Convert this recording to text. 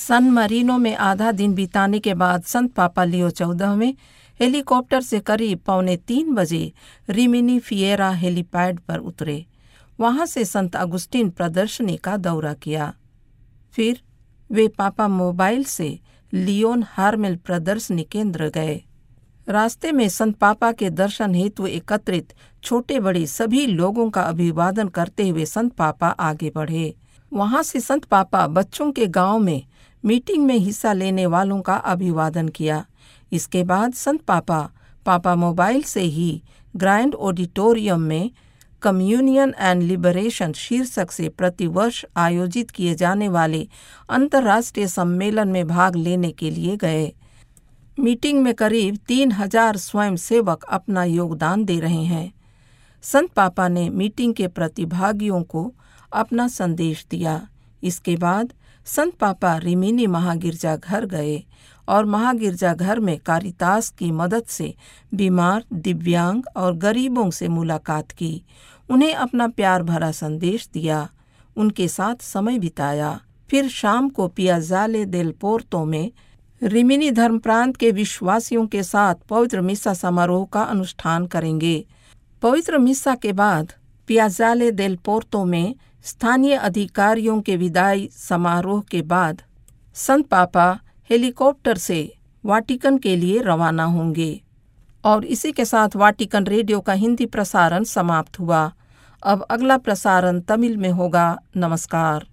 सन Merino में आधा दिन बिताने के बाद संत पापा लियो 14वें हेलीकॉप्टर से करीब 2:45 बजे रिमिनी फिएरा हेलीपैड पर उतरे। वहां से संत अगुस्टीन प्रदर्शनी का दौरा किया। फिर वे पापा मोबाइल से लियोन हार्मेल प्रदर्शनी केंद्र गए। रास्ते में संत पापा के दर्शन हेतु एकत्रित छोटे बड़े सभी लोगों का अभिवादन करते हुए संत पापा आगे बढ़े। वहां से संत पापा बच्चों के गांव में मीटिंग में हिस्सा लेने वालों का अभिवादन किया। इसके बाद संत पापा मोबाइल से ही ग्रैंड ऑडिटोरियम में कम्युनियन एंड लिबरेशन शीर्षक से प्रतिवर्ष आयोजित किए जाने वाले अंतर्राष्ट्रीय सम्मेलन में भाग लेने के लिए गए। मीटिंग में करीब 3000 स्वयंसेवक अपना योगदान दे रहे हैं। संत पापा ने मीटिंग के प्रतिभागियों को अपना संदेश दिया। इसके बाद संत पापा रिमिनी महागिरजा घर गए और महागिरजा घर में कारितास की मदद से बीमार, दिव्यांग और गरीबों से मुलाकात की। उन्हें अपना प्यार भरा संदेश दिया, उनके साथ समय बिताया। फिर शाम को पियाज़ाले देल पोर्तो में रिमिनी धर्म प्रांत के विश्वासियों के साथ पवित्र मिसा समारोह का अनुष्ठान करेंगे। पवित्र मिसा के बाद पियाज़ाले देल पोर्तो में स्थानीय अधिकारियों के विदाई समारोह के बाद संत पापा हेलीकॉप्टर से वाटिकन के लिए रवाना होंगे। और इसी के साथ वाटिकन रेडियो का हिंदी प्रसारण समाप्त हुआ। अब अगला प्रसारण तमिल में होगा। नमस्कार।